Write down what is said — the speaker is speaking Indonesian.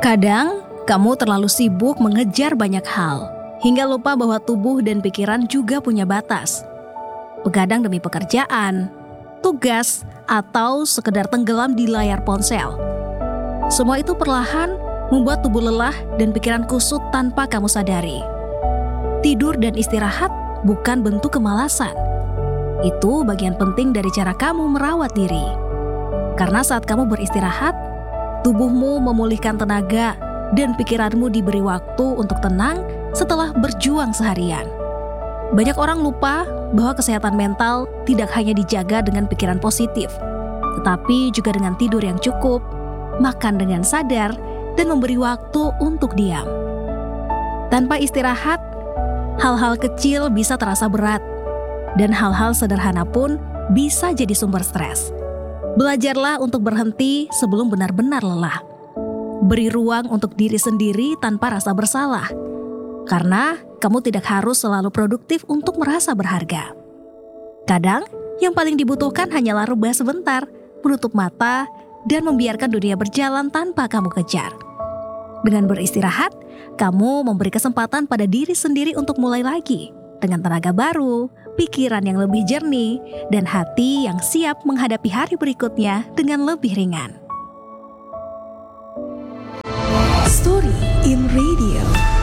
Kadang, kamu terlalu sibuk mengejar banyak hal, hingga lupa bahwa tubuh dan pikiran juga punya batas. Begadang demi pekerjaan, tugas, atau sekedar tenggelam di layar ponsel. Semua itu perlahan membuat tubuh lelah dan pikiran kusut tanpa kamu sadari. Tidur dan istirahat bukan bentuk kemalasan. Itu bagian penting dari cara kamu merawat diri. Karena saat kamu beristirahat, tubuhmu memulihkan tenaga dan pikiranmu diberi waktu untuk tenang setelah berjuang seharian. Banyak orang lupa bahwa kesehatan mental tidak hanya dijaga dengan pikiran positif, tetapi juga dengan tidur yang cukup, makan dengan sadar, dan memberi waktu untuk diam. Tanpa istirahat, hal-hal kecil bisa terasa berat, dan hal-hal sederhana pun bisa jadi sumber stres. Belajarlah untuk berhenti sebelum benar-benar lelah. Beri ruang untuk diri sendiri tanpa rasa bersalah. Karena kamu tidak harus selalu produktif untuk merasa berharga. Kadang, yang paling dibutuhkan hanyalah rebahan sebentar, menutup mata, dan membiarkan dunia berjalan tanpa kamu kejar. Dengan beristirahat, kamu memberi kesempatan pada diri sendiri untuk mulai lagi, dengan tenaga baru, pikiran yang lebih jernih, dan hati yang siap menghadapi hari berikutnya dengan lebih ringan. Story in Radio.